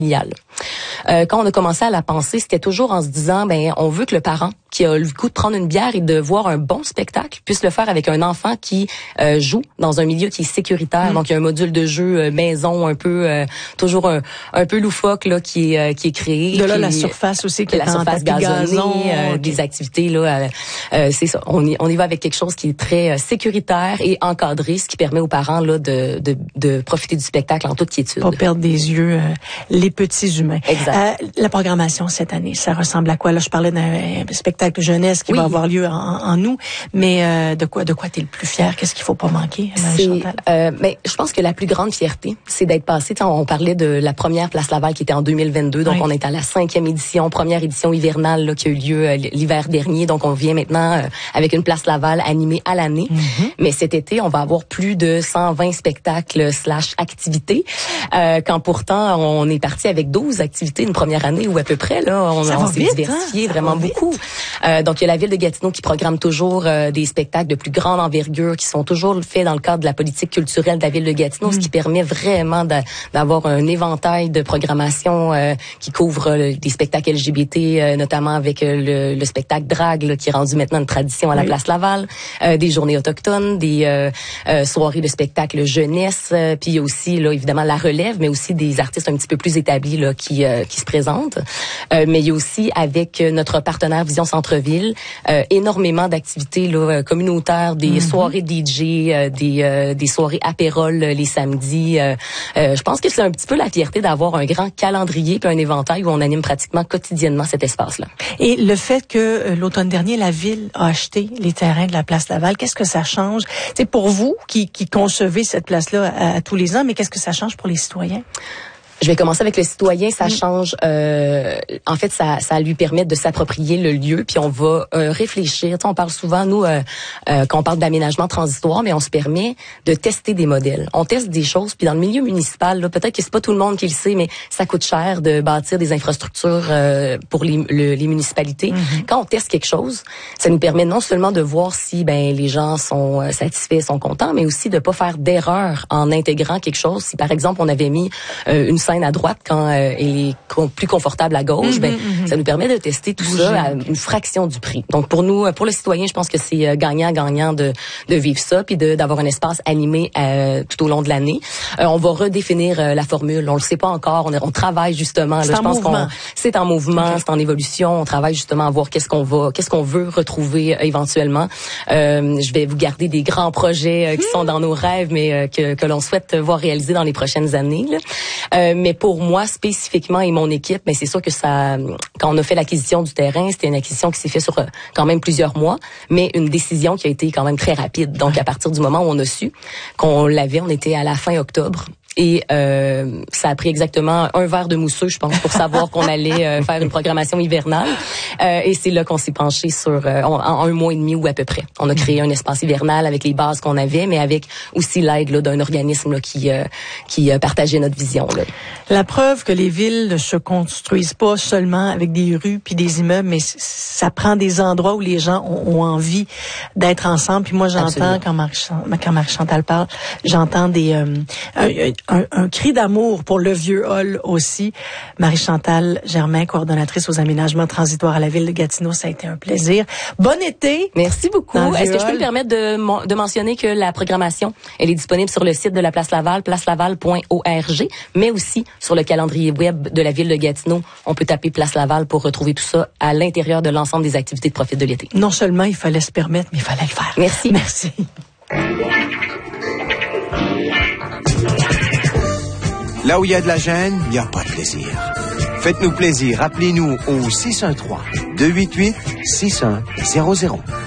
Quand on a commencé à la penser, c'était toujours en se disant, on veut que le parent qui a le goût de prendre une bière et de voir un bon spectacle puisse le faire avec un enfant qui joue dans un milieu qui est sécuritaire. Donc il y a un module de jeu maison un peu toujours un peu loufoque là qui est créé. De là la surface aussi qui est la surface gazonnée, des activités là. C'est ça. On y va avec quelque chose qui est très sécuritaire et encadré, ce qui permet aux parents là de profiter du spectacle en toute quiétude. Pas perdre des yeux les petits humains. Exact. La programmation cette année, ça ressemble à quoi? Là, je parlais d'un spectacle jeunesse qui va avoir lieu en août, mais de quoi t'es le plus fier? Qu'est-ce qu'il faut pas manquer, Marie-Chantal? Je pense que la plus grande fierté, c'est d'être passé. On parlait de la première Place Laval qui était en 2022, donc on est à la 5e édition, première édition hivernale là, qui a eu lieu l'hiver dernier. Donc on vient maintenant avec une Place Laval animée à l'année. Mais cet été, on va avoir plus de 120 spectacles / activités. Quand pourtant on est parti avec 12 activités une première année ou à peu près là, on s'est diversifié vraiment beaucoup. Donc il y a la ville de Gatineau qui programme toujours des spectacles de plus grande envergure qui sont toujours faits dans le cadre de la politique culturelle de la ville de Gatineau, ce qui permet vraiment d'avoir un éventail de programmation qui couvre des spectacles LGBT, notamment avec le spectacle drague là, qui est rendu maintenant une tradition à la Place Laval, des journées autochtones, des soirées de spectacles jeunesse, puis il y a aussi là évidemment la relève, mais aussi des artistes un petit peu plus établis là qui se présentent. Mais il y a aussi avec notre partenaire Vision Centre-Ville énormément d'activités là communautaires, des soirées DJ, des soirées apérol les samedis. Je pense que c'est un petit peu la fierté d'avoir un grand calendrier puis un éventail où on anime pratiquement quotidiennement cet espace-là. Et le fait que l'automne dernier la ville a acheté les terrains de la Place Laval, qu'est-ce que ça change? C'est pour vous qui concevez cette place-là à tous les ans, mais qu'est-ce que ça change pour les citoyens? Je vais commencer avec le citoyen. Ça change. En fait, ça lui permet de s'approprier le lieu. Puis on va réfléchir. On parle souvent, nous, quand on parle d'aménagement transitoire, mais on se permet de tester des modèles. On teste des choses. Puis dans le milieu municipal, là, peut-être que c'est pas tout le monde qui le sait, mais ça coûte cher de bâtir des infrastructures pour les municipalités. Quand on teste quelque chose, ça nous permet non seulement de voir si les gens sont satisfaits, sont contents, mais aussi de pas faire d'erreur en intégrant quelque chose. Si par exemple on avait mis une scène à droite quand elle est plus confortable à gauche, ça nous permet de tester tout ça à une fraction du prix. Donc pour nous, pour le citoyen, je pense que c'est gagnant-gagnant de vivre ça puis d'avoir un espace animé tout au long de l'année. On va redéfinir la formule. On le sait pas encore. On travaille justement. Là, je pense qu'on c'est en mouvement, c'est en évolution. On travaille justement à voir qu'est-ce qu'on veut retrouver éventuellement. Je vais vous garder des grands projets qui sont dans nos rêves, mais que l'on souhaite voir réaliser dans les prochaines années. Là. Mais pour moi spécifiquement et mon équipe, c'est sûr que ça, quand on a fait l'acquisition du terrain, c'était une acquisition qui s'est faite sur quand même plusieurs mois, mais une décision qui a été quand même très rapide. Donc à partir du moment où on a su qu'on l'avait, on était à la fin octobre. Et ça a pris exactement un verre de mousseux, je pense, pour savoir qu'on allait faire une programmation hivernale. Et c'est là qu'on s'est penché sur en un mois et demi ou à peu près. On a créé un espace hivernal avec les bases qu'on avait, mais avec aussi l'aide là, d'un organisme là, qui partageait notre vision. Là. La preuve que les villes ne se construisent pas seulement avec des rues puis des immeubles, mais ça prend des endroits où les gens ont envie d'être ensemble. Puis moi, j'entends, quand Marie-Chantal parle, j'entends un cri d'amour pour le vieux hall aussi. Marie-Chantal Germain, coordonnatrice aux aménagements transitoires à la ville de Gatineau, ça a été un plaisir. Bon été! Merci beaucoup. Est-ce que je peux me permettre de mentionner que la programmation, elle est disponible sur le site de la Place Laval, placelaval.org, mais aussi sur le calendrier web de la ville de Gatineau. On peut taper Place Laval pour retrouver tout ça à l'intérieur de l'ensemble des activités de profit de l'été. Non seulement il fallait se permettre, mais il fallait le faire. Merci. Merci. Là où il y a de la gêne, il n'y a pas de plaisir. Faites-nous plaisir. Appelez-nous au 613-288-6100.